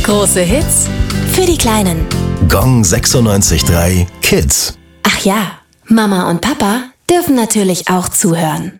Große Hits Für die Kleinen. Gong 96.3 Kids. Ach ja, Mama und Papa dürfen natürlich auch zuhören.